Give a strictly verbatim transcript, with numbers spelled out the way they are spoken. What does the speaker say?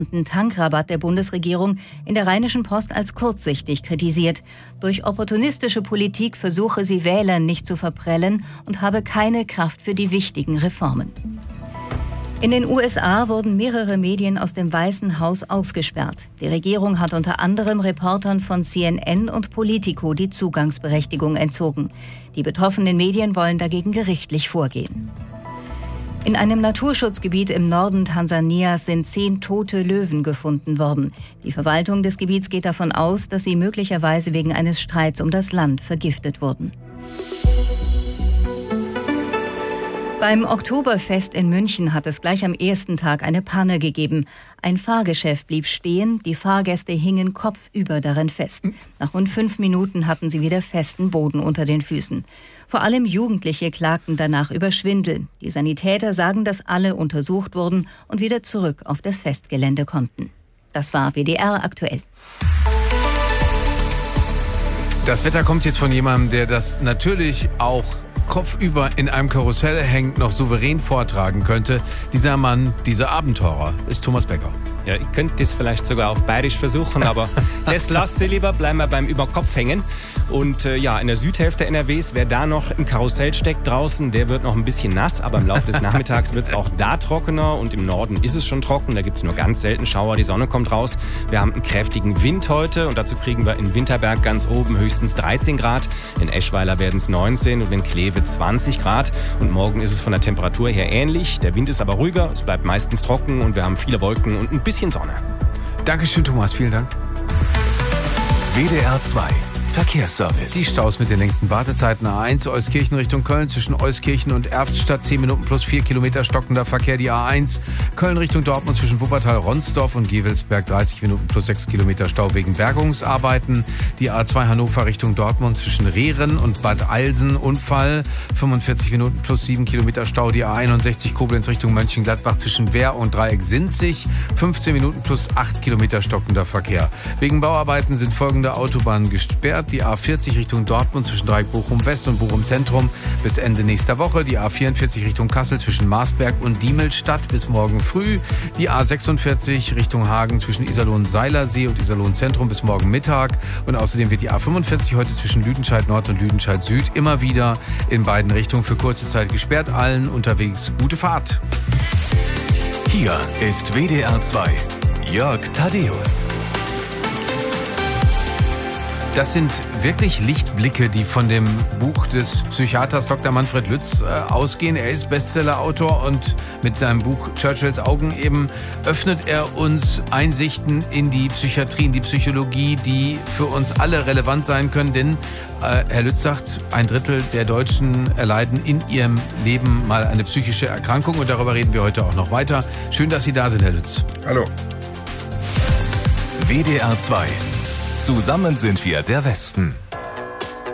Den Tankrabatt der Bundesregierung in der Rheinischen Post als kurzsichtig kritisiert. Durch opportunistische Politik versuche sie Wählern nicht zu verprellen und habe keine Kraft für die wichtigen Reformen. In den U S A wurden mehrere Medien aus dem Weißen Haus ausgesperrt. Die Regierung hat unter anderem Reportern von C N N und Politico die Zugangsberechtigung entzogen. Die betroffenen Medien wollen dagegen gerichtlich vorgehen. In einem Naturschutzgebiet im Norden Tansanias sind zehn tote Löwen gefunden worden. Die Verwaltung des Gebiets geht davon aus, dass sie möglicherweise wegen eines Streits um das Land vergiftet wurden. Beim Oktoberfest in München hat es gleich am ersten Tag eine Panne gegeben. Ein Fahrgeschäft blieb stehen, die Fahrgäste hingen kopfüber darin fest. Nach rund fünf Minuten hatten sie wieder festen Boden unter den Füßen. Vor allem Jugendliche klagten danach über Schwindel. Die Sanitäter sagen, dass alle untersucht wurden und wieder zurück auf das Festgelände konnten. Das war W D R aktuell. Das Wetter kommt jetzt von jemandem, der das natürlich auch kopfüber in einem Karussell hängend noch souverän vortragen könnte. Dieser Mann, dieser Abenteurer, ist Thomas Becker. Ja, ich könnte das vielleicht sogar auf Bayerisch versuchen, aber das lasse ich lieber, bleiben wir beim Überkopf hängen. Und äh, ja, in der Südhälfte N R Ws, wer da noch im Karussell steckt draußen, der wird noch ein bisschen nass, aber im Laufe des Nachmittags wird es auch da trockener und im Norden ist es schon trocken, da gibt es nur ganz selten Schauer, die Sonne kommt raus. Wir haben einen kräftigen Wind heute und dazu kriegen wir in Winterberg ganz oben höchstens dreizehn Grad, in Eschweiler werden es neunzehn und in Kleve zwanzig Grad und morgen ist es von der Temperatur her ähnlich, der Wind ist aber ruhiger, es bleibt meistens trocken und wir haben viele Wolken und ein bisschen Sonne. Dankeschön, Thomas, vielen Dank. W D R zwei Verkehrsservice. Die Staus mit den längsten Wartezeiten: A eins Euskirchen Richtung Köln zwischen Euskirchen und Erftstadt zehn Minuten plus vier Kilometer stockender Verkehr. Die A eins Köln Richtung Dortmund zwischen Wuppertal Ronsdorf und Gevelsberg dreißig Minuten plus sechs Kilometer Stau wegen Bergungsarbeiten. Die A zwei Hannover Richtung Dortmund zwischen Rehren und Bad Eilsen Unfall fünfundvierzig Minuten plus sieben Kilometer Stau. Die A einundsechzig Koblenz Richtung Mönchengladbach zwischen Wehr und Dreieck Sinzig fünfzehn Minuten plus acht Kilometer stockender Verkehr. Wegen Bauarbeiten sind folgende Autobahnen gesperrt. Die A vierzig Richtung Dortmund zwischen Dreieck Bochum West und Bochum Zentrum bis Ende nächster Woche. Die A vierundvierzig Richtung Kassel zwischen Marsberg und Diemelstadt bis morgen früh. Die A sechsundvierzig Richtung Hagen zwischen Iserlohn-Seilersee und Iserlohn Zentrum bis morgen Mittag. Und außerdem wird die A fünfundvierzig heute zwischen Lüdenscheid Nord und Lüdenscheid Süd immer wieder in beiden Richtungen für kurze Zeit gesperrt. Allen unterwegs gute Fahrt. Hier ist W D R zwei. Jörg Thaddeus. Das sind wirklich Lichtblicke, die von dem Buch des Psychiaters Doktor Manfred Lütz äh, ausgehen. Er ist Bestsellerautor und mit seinem Buch Churchills Augen eben öffnet er uns Einsichten in die Psychiatrie, in die Psychologie, die für uns alle relevant sein können. Denn äh, Herr Lütz sagt, ein Drittel der Deutschen erleiden in ihrem Leben mal eine psychische Erkrankung und darüber reden wir heute auch noch weiter. Schön, dass Sie da sind, Herr Lütz. Hallo. W D R zwei. Zusammen sind wir der Westen.